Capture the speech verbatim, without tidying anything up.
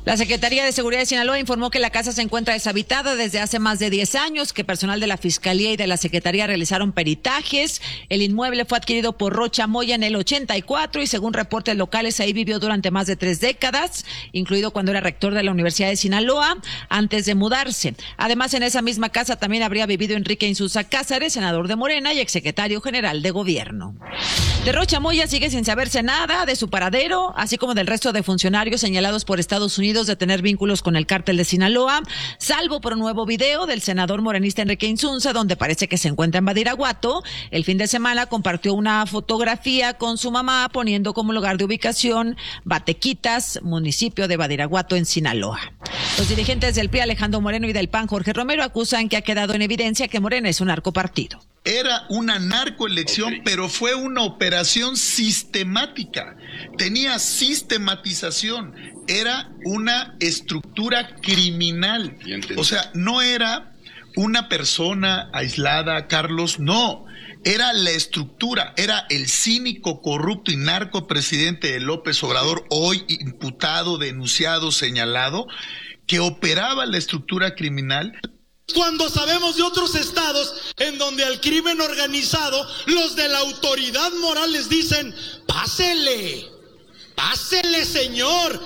La Secretaría de Seguridad de Sinaloa informó que la casa se encuentra deshabitada desde hace más de diez años, que personal de la Fiscalía y de la Secretaría realizaron peritajes. El inmueble fue adquirido por Rocha Moya en el ochenta y cuatro y según reportes locales ahí vivió durante más de tres décadas, incluido cuando era rector de la Universidad de Sinaloa, antes de mudarse. Además, en esa misma casa también habría vivido Enrique Insulza Cázares, senador de Morena y exsecretario general de Gobierno. De Rocha Moya sigue sin saberse nada de su paradero, así como del resto de funcionarios señalados por Estados Unidos de tener vínculos con el cártel de Sinaloa, salvo por un nuevo video del senador morenista Enrique Insunza, donde parece que se encuentra en Badiraguato. El fin de semana compartió una fotografía con su mamá poniendo como lugar de ubicación Batequitas, municipio de Badiraguato en Sinaloa. Los dirigentes del P R I, Alejandro Moreno, y del P A N, Jorge Romero, acusan que ha quedado en evidencia que Morena es un narcopartido. Era una narcoelección, okay, pero fue una operación sistemática. Tenía sistematización. Era una estructura criminal. O sea, no era una persona aislada, Carlos, no. Era la estructura, era el cínico, corrupto y narcopresidente de López Obrador, hoy imputado, denunciado, señalado, que operaba la estructura criminal. Cuando sabemos de otros estados en donde al crimen organizado, los de la autoridad moral les dicen, pásele, pásele, señor.